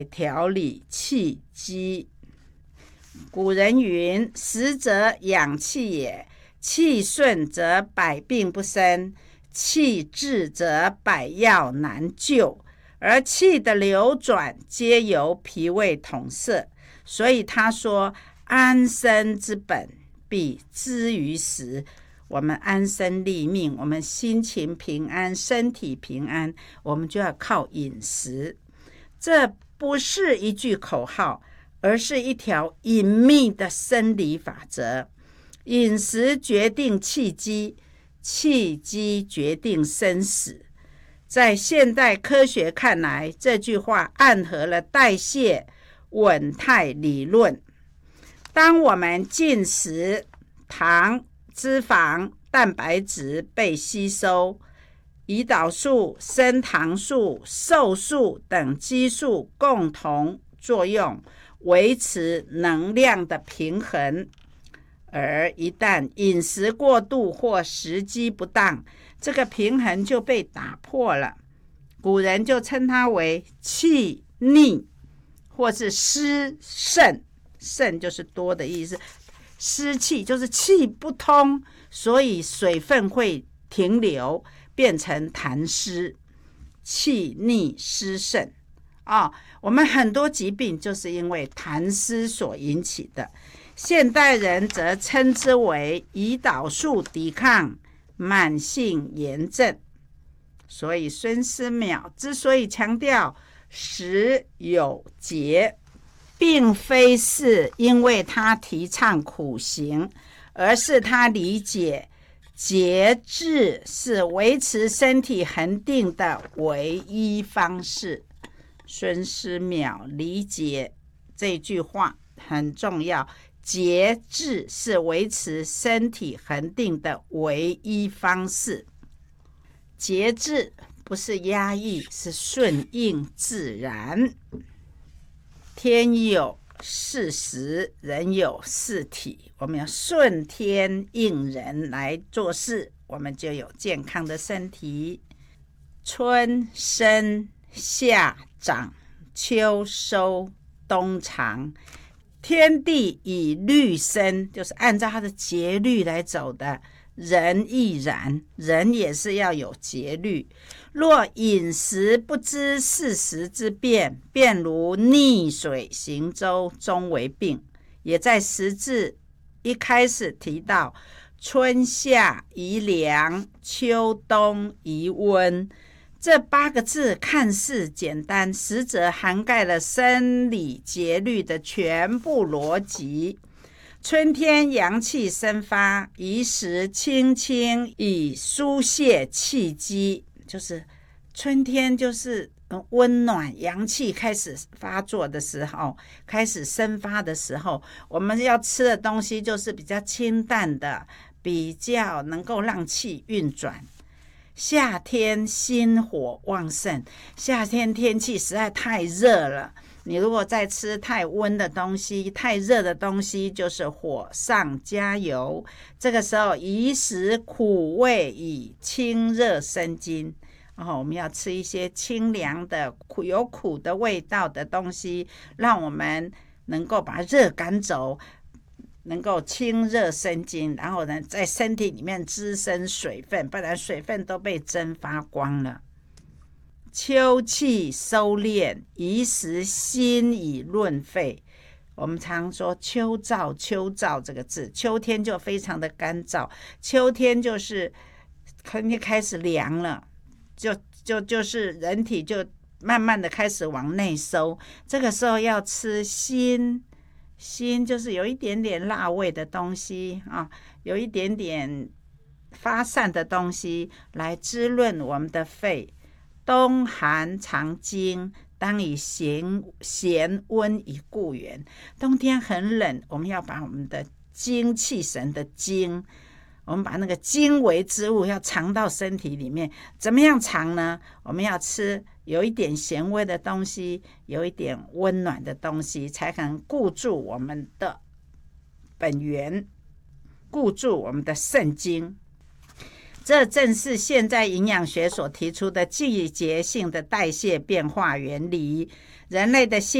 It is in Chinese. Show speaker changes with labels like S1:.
S1: 调理气机。古人云：食则养气也，气顺则百病不生，气滞则百药难救。而气的流转皆由脾胃统摄，所以他说安身之本必之于食。我们安身立命，我们心情平安，身体平安，我们就要靠饮食。这不是一句口号，而是一条隐秘的生理法则。饮食决定气机，气机决定生死。在现代科学看来，这句话暗合了代谢稳态理论。当我们进食，糖、脂肪、蛋白质被吸收，胰岛素、升糖素、瘦素等激素共同作用，维持能量的平衡。而一旦饮食过度或时机不当，这个平衡就被打破了。古人就称它为气逆，或是湿肾。肾就是多的意思，湿气就是气不通，所以水分会停留，变成痰湿。气逆湿肾我们很多疾病就是因为痰湿所引起的。现代人则称之为胰岛素抵抗慢性炎症。所以孙思邈之所以强调食有节，并非是因为他提倡苦行，而是他理解节制是维持身体恒定的唯一方式。孙思邈理解这句话很重要，节制是维持身体恒定的唯一方式。节制不是压抑，是顺应自然。天有四时，人有四体，我们要顺天应人来做事，我们就有健康的身体。春生，夏长，秋收，冬藏。天地以律生，就是按照它的节律来走的。人亦然，人也是要有节律。若饮食不知四时之变，便如逆水行舟，终为病。也在十字一开始提到春夏宜凉，秋冬宜温。这8个字看似简单，实则涵盖了生理节律的全部逻辑。春天阳气生发，宜食清清，以疏泄气机。就是春天就是温暖，阳气开始发作的时候，开始生发的时候，我们要吃的东西就是比较清淡的，比较能够让气运转。夏天心火旺盛，夏天天气实在太热了，你如果再吃太温的东西，太热的东西，就是火上加油。这个时候宜食苦味，以清热生津。我们要吃一些清凉的有苦的味道的东西，让我们能够把热赶走，能够清热生津，然后呢，在身体里面滋生水分，不然水分都被蒸发光了。秋气收敛，宜食辛以润肺。我们常说秋燥，秋燥这个字，秋天就非常的干燥，秋天就是春天开始凉了，就是人体就慢慢的开始往内收，这个时候要吃辛就是有一点点辣味的东西有一点点发散的东西来滋润我们的肺。冬寒藏精，当以咸温以固元。冬天很冷，我们要把我们的精气神的精，我们把那个精微之物要藏到身体里面。怎么样藏呢？我们要吃有一点咸味的东西，有一点温暖的东西，才可能固住我们的本源，固住我们的肾精。 这正是现在营养学所提出的季节性的代谢变化原理。人类的